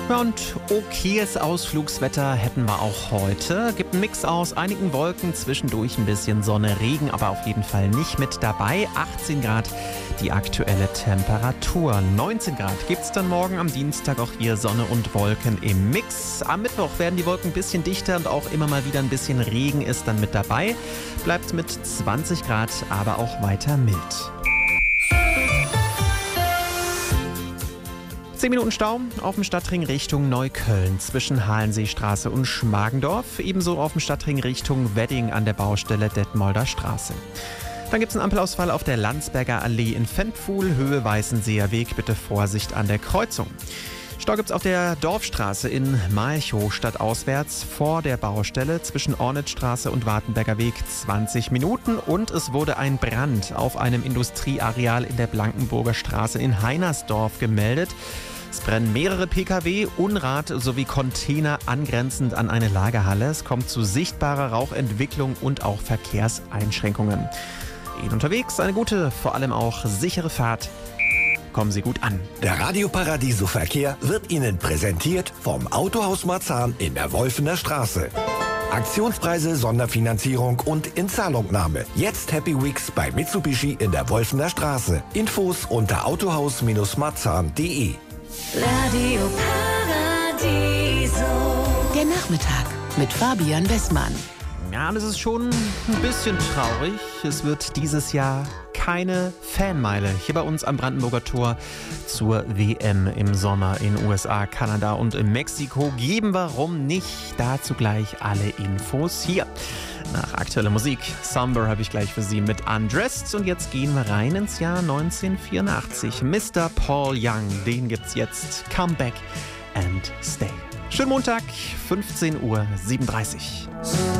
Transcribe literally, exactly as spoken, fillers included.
Ja, und okayes Ausflugswetter hätten wir auch heute. Gibt einen Mix aus einigen Wolken, zwischendurch ein bisschen Sonne, Regen, aber auf jeden Fall nicht mit dabei. achtzehn Grad die aktuelle Temperatur. neunzehn Grad gibt es dann morgen am Dienstag auch hier Sonne und Wolken im Mix. Am Mittwoch werden die Wolken ein bisschen dichter und auch immer mal wieder ein bisschen Regen ist dann mit dabei. Bleibt mit zwanzig Grad aber auch weiter mild. zehn Minuten Stau auf dem Stadtring Richtung Neukölln zwischen Halenseestraße und Schmargendorf. Ebenso auf dem Stadtring Richtung Wedding an der Baustelle Detmolder Straße. Dann gibt es einen Ampelausfall auf der Landsberger Allee in Ventpfuhl, Höhe Weißenseer Weg. Bitte Vorsicht an der Kreuzung. Stau gibt es auf der Dorfstraße in Malchow stadtauswärts vor der Baustelle zwischen Ornitzstraße und Wartenberger Weg zwanzig Minuten. Und es wurde ein Brand auf einem Industrieareal in der Blankenburger Straße in Heinersdorf gemeldet. Es brennen mehrere Pkw, Unrat sowie Container angrenzend an eine Lagerhalle. Es kommt zu sichtbarer Rauchentwicklung und auch Verkehrseinschränkungen. Ihnen unterwegs eine gute, vor allem auch sichere Fahrt. Kommen Sie gut an. Der Radio Paradiso Verkehr wird Ihnen präsentiert vom Autohaus Marzahn in der Wolfener Straße. Aktionspreise, Sonderfinanzierung und Inzahlungnahme. Jetzt Happy Weeks bei Mitsubishi in der Wolfener Straße. Infos unter autohaus marzahn punkt de. Radio Paradiso. Der Nachmittag mit Fabian Bessmann. Ja, das ist schon ein bisschen traurig. Es wird dieses Jahr keine Fanmeile hier bei uns am Brandenburger Tor zur W M im Sommer in U S A, Kanada und in Mexiko geben. Warum nicht? Dazu gleich alle Infos hier. Nach aktueller Musik. Somber habe ich gleich für Sie mit Undressed. Und jetzt gehen wir rein ins Jahr neunzehnhundertvierundachtzig. Mister Paul Young, den gibt's jetzt. Come Back and Stay. Schönen Montag, fünfzehn Uhr siebenunddreißig.